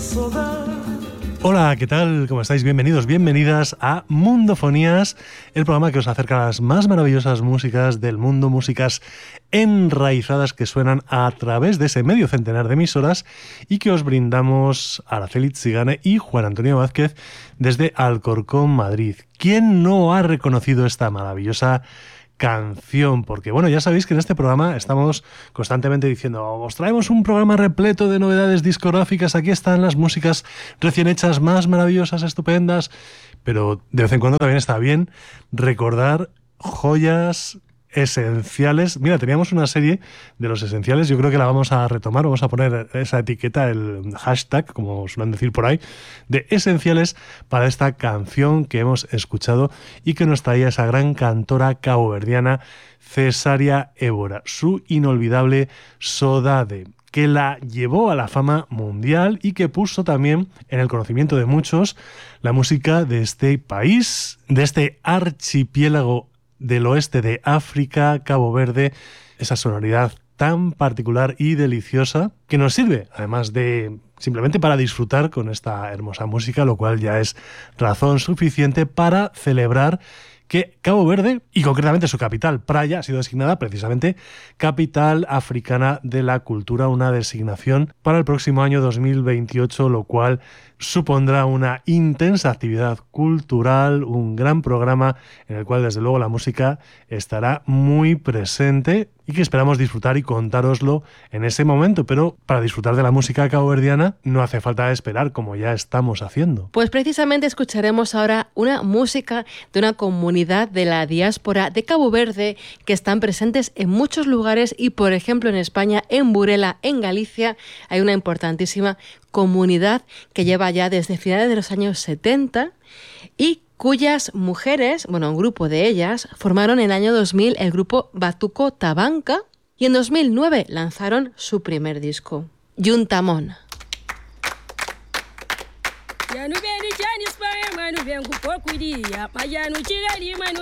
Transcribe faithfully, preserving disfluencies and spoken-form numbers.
Hola, ¿qué tal? ¿Cómo estáis? Bienvenidos, bienvenidas a Mundofonías, el programa que os acerca a las más maravillosas músicas del mundo, músicas enraizadas que suenan a través de ese medio centenar de emisoras y que os brindamos Araceli Tzigane y Juan Antonio Vázquez desde Alcorcón, Madrid. ¿Quién no ha reconocido esta maravillosa canción? Porque bueno, ya sabéis que en este programa estamos constantemente diciendo os traemos un programa repleto de novedades discográficas, aquí están las músicas recién hechas más maravillosas, estupendas, pero de vez en cuando también está bien recordar joyas esenciales. Mira, teníamos una serie de los esenciales, yo creo que la vamos a retomar, vamos a poner esa etiqueta, el hashtag, como suelen decir por ahí, de esenciales para esta canción que hemos escuchado y que nos traía esa gran cantora caboverdiana Cesaria Évora, su inolvidable Sodade, que la llevó a la fama mundial y que puso también en el conocimiento de muchos la música de este país, de este archipiélago del oeste de África, Cabo Verde, esa sonoridad tan particular y deliciosa que nos sirve, además de simplemente para disfrutar con esta hermosa música, lo cual ya es razón suficiente para celebrar que Cabo Verde, y concretamente su capital, Praia, ha sido designada precisamente Capital Africana de la Cultura, una designación para el próximo año dos mil veintiocho, lo cual supondrá una intensa actividad cultural, un gran programa en el cual desde luego la música estará muy presente y que esperamos disfrutar y contároslo en ese momento, pero para disfrutar de la música caboverdiana no hace falta esperar, como ya estamos haciendo. Pues precisamente escucharemos ahora una música de una comunidad de la diáspora de Cabo Verde que están presentes en muchos lugares y, por ejemplo, en España, en Burela, en Galicia, hay una importantísima comunidad que lleva ya desde finales de los años setenta y cuyas mujeres, bueno, un grupo de ellas, formaron en el año dos mil el grupo Batuco Tabanca y en dos mil nueve lanzaron su primer disco, Yuntamón. Yanu beni jani spare manu ben ku kokuri ya mayanu chigari manu